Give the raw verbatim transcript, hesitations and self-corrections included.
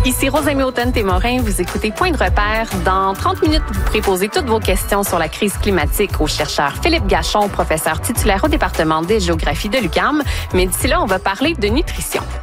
Ici Rosemée Automne-Témorin, vous écoutez Point de repère. Dans trente minutes, vous pourrez poser toutes vos questions sur la crise climatique au chercheur Philippe Gachon, professeur titulaire au département de géographie de l'U Q A M. Mais d'ici là, on va parler de nutrition.